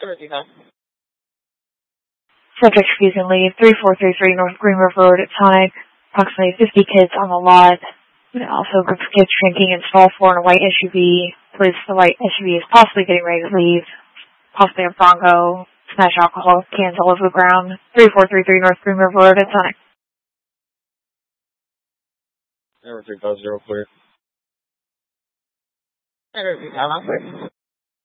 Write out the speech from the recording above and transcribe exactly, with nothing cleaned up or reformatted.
Subject refusing leave, three four three three North Green River Road at Sonic. Approximately fifty kids on the lot. And also a group of kids drinking in stall four in a white S U V. Police, the white S U V is possibly getting ready to leave. Possibly a Bronco. Smash alcohol cans all over the ground. three four three three North Green River Road at Sonic. Number three five zero clear. Number three five zero clear.